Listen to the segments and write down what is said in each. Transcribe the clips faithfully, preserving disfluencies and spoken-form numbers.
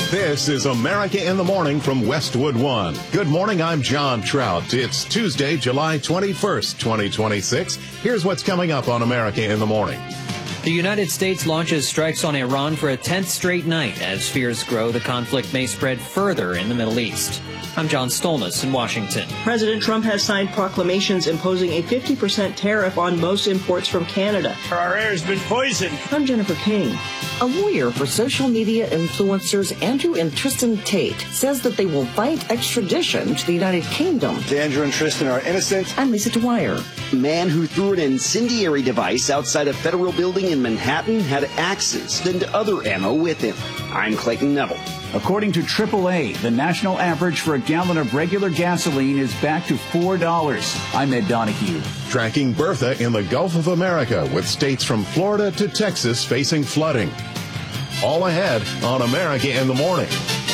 This is America in the Morning from Westwood One. Good morning, I'm John Trout. It's Tuesday, July twenty-first, twenty twenty-six. Here's what's coming up on America in the Morning. The United States launches strikes on Iran for a tenth straight night. As fears grow, the conflict may spread further in the Middle East. I'm John Stolness in Washington. President Trump has signed proclamations imposing a fifty percent tariff on most imports from Canada. Our air's been poisoned. I'm Jennifer King. A lawyer for social media influencers Andrew and Tristan Tate says that they will fight extradition to the United Kingdom. Andrew and Tristan are innocent. I'm Lisa Dwyer. Man who threw an incendiary device outside a federal building in Manhattan had axes and other ammo with him. I'm Clayton Neville. According to triple A, the national average for a gallon of regular gasoline is back to four dollars. I'm Ed Donahue. Tracking Bertha in the Gulf of America with states from Florida to Texas facing flooding. All ahead on America in the Morning.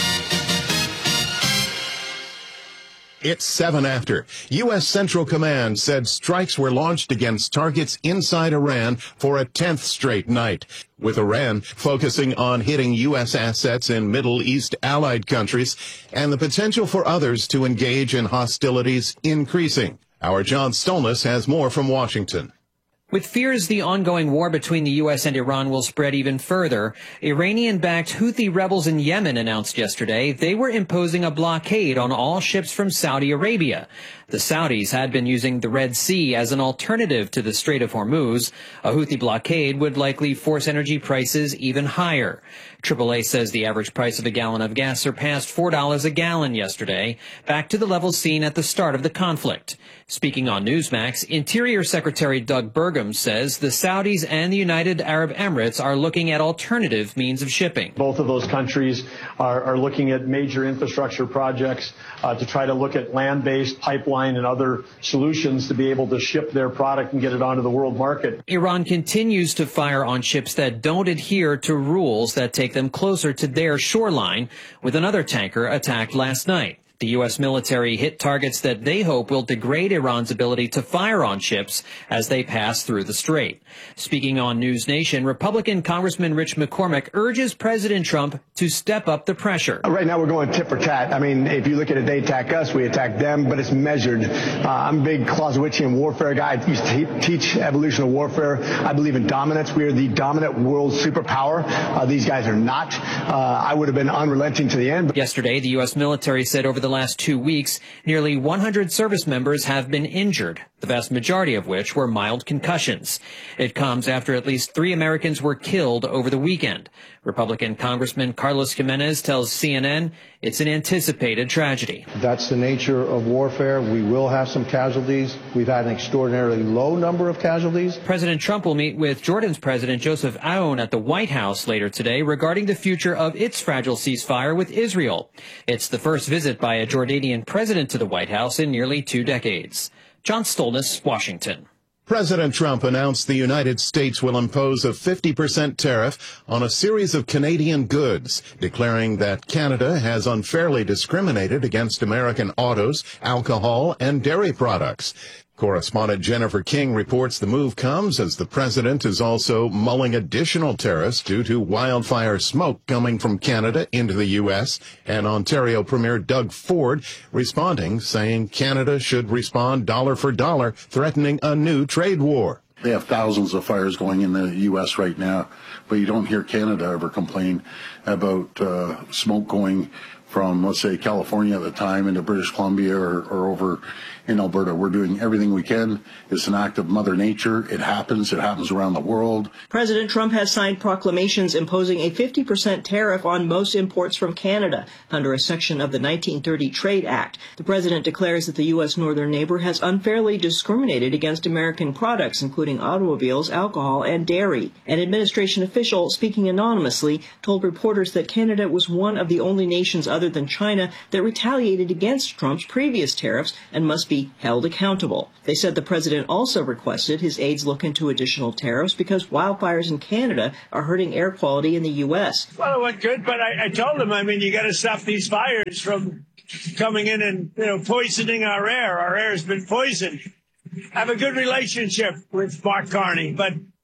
It's seven after. U S. Central Command said strikes were launched against targets inside Iran for a tenth straight night, with Iran focusing on hitting U S assets in Middle East allied countries and the potential for others to engage in hostilities increasing. Our John Stolness has more from Washington. With fears the ongoing war between the U S and Iran will spread even further, Iranian-backed Houthi rebels in Yemen announced yesterday they were imposing a blockade on all ships from Saudi Arabia. The Saudis had been using the Red Sea as an alternative to the Strait of Hormuz. A Houthi blockade would likely force energy prices even higher. triple A says the average price of a gallon of gas surpassed four dollars a gallon yesterday, back to the levels seen at the start of the conflict. Speaking on Newsmax, Interior Secretary Doug Burgum says the Saudis and the United Arab Emirates are looking at alternative means of shipping. Both of those countries are, are looking at major infrastructure projects uh, to try to look at land-based pipeline and other solutions to be able to ship their product and get it onto the world market. Iran continues to fire on ships that don't adhere to rules that take them closer to their shoreline, with another tanker attacked last night. The U S military hit targets that they hope will degrade Iran's ability to fire on ships as they pass through the strait. Speaking on News Nation, Republican Congressman Rich McCormick urges President Trump to step up the pressure. Right now we're going tit for tat. I mean, if you look at it, they attack us, we attack them, but it's measured. Uh, I'm a big Clausewitzian warfare guy. I used to teach evolution of warfare. I believe in dominance. We are the dominant world superpower. Uh, these guys are not. Uh, I would have been unrelenting to the end. Yesterday, the U S military said over the last two weeks, nearly one hundred service members have been injured, the vast majority of which were mild concussions. It comes after at least three Americans were killed over the weekend. Republican Congressman Carlos Jimenez tells C N N it's an anticipated tragedy. That's the nature of warfare. We will have some casualties. We've had an extraordinarily low number of casualties. President Trump will meet with Jordan's President Joseph Aoun at the White House later today regarding the future of its fragile ceasefire with Israel. It's the first visit by a Jordanian president to the White House in nearly two decades. John Stolness, Washington. President Trump announced the United States will impose a fifty percent tariff on a series of Canadian goods, declaring that Canada has unfairly discriminated against American autos, alcohol, and dairy products. Correspondent Jennifer King reports the move comes as the president is also mulling additional tariffs due to wildfire smoke coming from Canada into the U S, and Ontario Premier Doug Ford responding, saying Canada should respond dollar for dollar, threatening a new trade war. They have thousands of fires going in the U S right now, but you don't hear Canada ever complain about uh, smoke going from, let's say, California at the time into British Columbia or, or over in Alberta. We're doing everything we can. It's an act of Mother Nature. It happens. It happens around the world. President Trump has signed proclamations imposing a fifty percent tariff on most imports from Canada under a section of the nineteen thirty Trade Act. The president declares that the U S northern neighbor has unfairly discriminated against American products, including automobiles, alcohol, and dairy. An administration official, speaking anonymously, told reporters that Canada was one of the only nations other than China that retaliated against Trump's previous tariffs and must be held accountable. They said the president also requested his aides look into additional tariffs because wildfires in Canada are hurting air quality in the U S. Well, it went good, but I, I told him, I mean, you got to stop these fires from coming in and, you know, poisoning our air. Our air has been poisoned. I have a good relationship with Mark Carney, but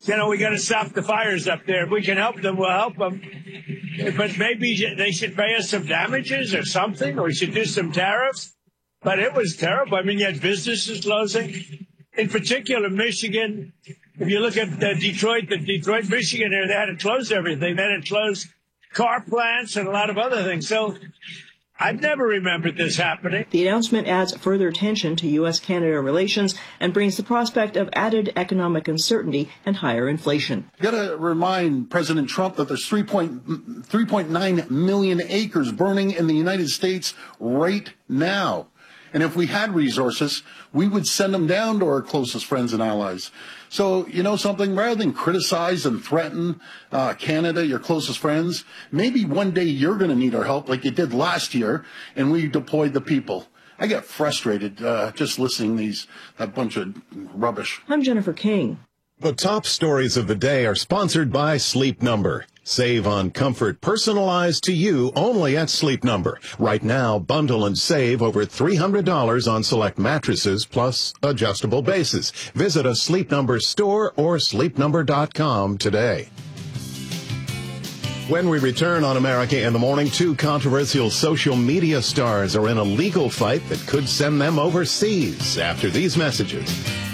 you know, we got to stop the fires up there. If we can help them, we'll help them. But maybe they should pay us some damages or something, or we should do some tariffs. But it was terrible. I mean, you had businesses closing. In particular, Michigan, if you look at uh, Detroit, the Detroit, Michigan area, they had to close everything. They had to close car plants and a lot of other things. So I've never remembered this happening. The announcement adds further tension to U S Canada relations and brings the prospect of added economic uncertainty and higher inflation. You got to remind President Trump that there's three point nine million acres burning in the United States right now. And if we had resources, we would send them down to our closest friends and allies. So, you know something, rather than criticize and threaten uh, Canada, your closest friends, maybe one day you're going to need our help like you did last year, and we deployed the people. I get frustrated uh, just listening to these, that bunch of rubbish. I'm Jennifer King. The top stories of the day are sponsored by Sleep Number. Save on comfort personalized to you only at Sleep Number. Right now, bundle and save over three hundred dollars on select mattresses plus adjustable bases. Visit a Sleep Number store or sleep number dot com today. When we return on America in the Morning, two controversial social media stars are in a legal fight that could send them overseas after these messages.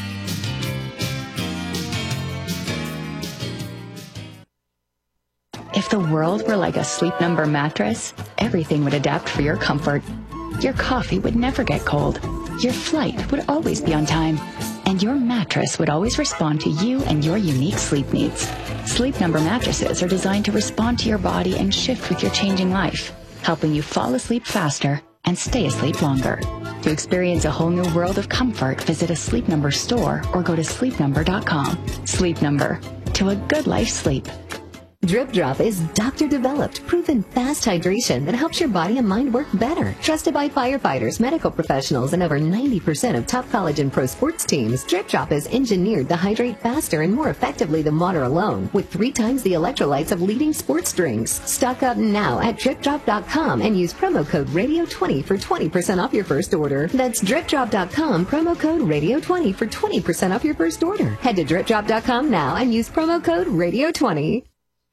If the world were like a Sleep Number mattress, everything would adapt for your comfort. Your coffee would never get cold. Your flight would always be on time. And your mattress would always respond to you and your unique sleep needs. Sleep Number mattresses are designed to respond to your body and shift with your changing life, helping you fall asleep faster and stay asleep longer. To experience a whole new world of comfort, visit a Sleep Number store or go to sleep number dot com. Sleep Number. To a good life sleep. Drip Drop is doctor-developed, proven fast hydration that helps your body and mind work better. Trusted by firefighters, medical professionals, and over ninety percent of top college and pro sports teams, Drip Drop is engineered to hydrate faster and more effectively than water alone, with three times the electrolytes of leading sports drinks. Stock up now at drip drop dot com and use promo code radio twenty for twenty percent off your first order. That's drip drop dot com, promo code radio twenty for twenty percent off your first order. Head to drip drop dot com now and use promo code radio twenty.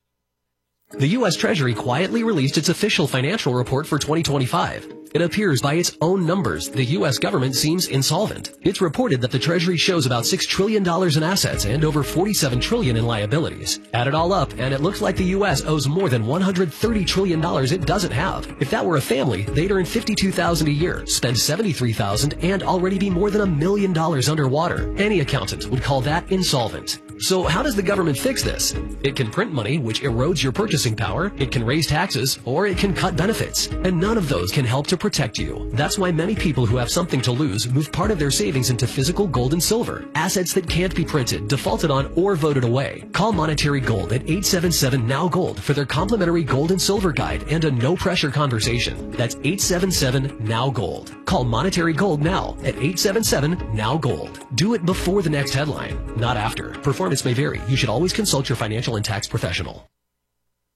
The U S Treasury quietly released its official financial report for twenty twenty-five. It appears by its own numbers, the U S government seems insolvent. It's reported that the Treasury shows about six trillion dollars in assets and over forty-seven trillion dollars in liabilities. Add it all up, and it looks like the U S owes more than one hundred thirty trillion dollars it doesn't have. If that were a family, they'd earn fifty-two thousand dollars a year, spend seventy-three thousand dollars, and already be more than a million dollars underwater. Any accountant would call that insolvent. So how does the government fix this? It can print money, which erodes your purchasing power, it can raise taxes, or it can cut benefits. And none of those can help to protect you. That's why many people who have something to lose move part of their savings into physical gold and silver, assets that can't be printed, defaulted on, or voted away. Call Monetary Gold at eight seven seven N O W Gold for their complimentary gold and silver guide and a no-pressure conversation. That's eight seven seven N O W Gold. Call Monetary Gold now at eight seven seven N O W Gold. Do it before the next headline, not after. Performance may vary. You should always consult your financial and tax professional.